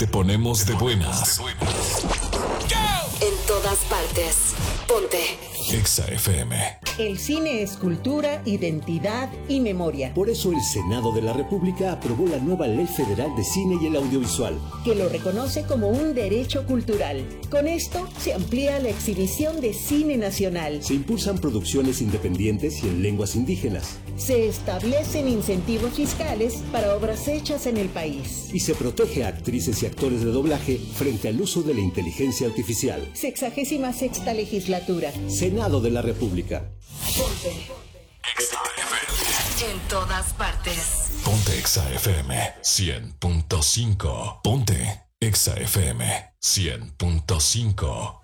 Te ponemos de buenas. En todas partes. Ponte. Exa FM. El cine es cultura, identidad y memoria. Por eso el Senado de la República aprobó la nueva Ley Federal de Cine y el Audiovisual, que lo reconoce como un derecho cultural. Con esto se amplía la exhibición de cine nacional. se impulsan producciones independientes y en lenguas indígenas, Se establecen incentivos fiscales para obras hechas en el país. y se protege a actrices y actores de doblaje frente al uso de la inteligencia artificial. 66ª legislatura. Senado de la República. Ponte. Exa FM. En todas partes. Ponte Exa FM 100.5. Ponte Exa FM 100.5.